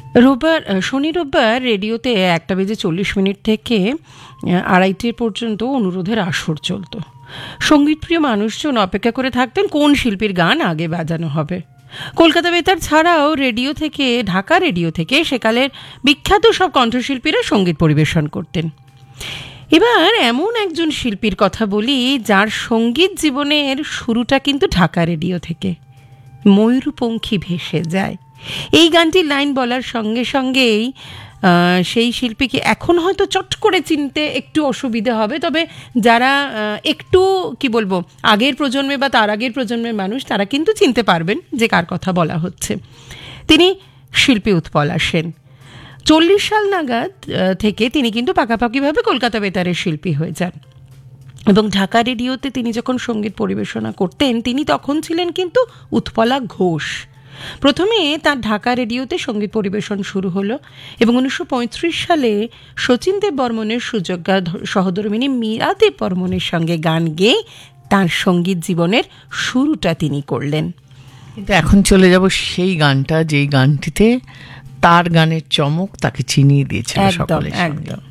শনি রোববার রেডিওতে 1:40 থেকে 2:30 পর্যন্ত অনুরোধের আসর চলত। সঙ্গীতপ্রিয় মানুষজন অপেক্ষা করে থাকতেন কোন শিল্পীর গান আগে বাজানো হবে। কলকাতা বেতার ছাড়াও ঢাকা রেডিও থেকে সেকালের বিখ্যাত সব কণ্ঠশিল্পীরা সঙ্গীত পরিবেশন করতেন। এবার এমন একজন শিল্পীর কথা বলি যার সঙ্গীত জীবনের শুরুটা কিন্তু ঢাকা রেডিও থেকে। ময়ূরপঙ্খী ভেসে যায়, এই গানটির লাইন বলার সঙ্গে সঙ্গেই সেই শিল্পীকে এখন হয়তো চট করে চিনতে একটু অসুবিধা হবে, তবে যারা একটু কি বলবো আগের প্রজন্মে বা তার আগের প্রজন্মের মানুষ তারা কিন্তু চিনতে পারবেন যে কার কথা বলা হচ্ছে। তিনি শিল্পী উৎপলা সেন। 40 সাল নাগাদ থেকে তিনি কিন্তু পাকাপাকিভাবে কলকাতা বেতারের শিল্পী হয়ে যান এবং ঢাকা রেডিওতে তিনি যখন সঙ্গীত পরিবেশনা করতেন তিনি তখন ছিলেন কিন্তু উৎপলা ঘোষ। প্রথমে তার ঢাকা রেডিওতে সঙ্গীত পরিবেশন শুরু হলো এবং 1935 সালে শচীন দেব বর্মনের সুযোগ্যা সহধর্মিণী মীরা দেব বর্মনের সঙ্গে গান গেয়ে তার সঙ্গীত জীবনের শুরুটা তিনি করলেন। কিন্তু এখন চলে যাব সেই গানটা যেই গানটিতে তার গানের চমক তাকে চিনিয়ে দিয়েছিল সকলের সঙ্গে।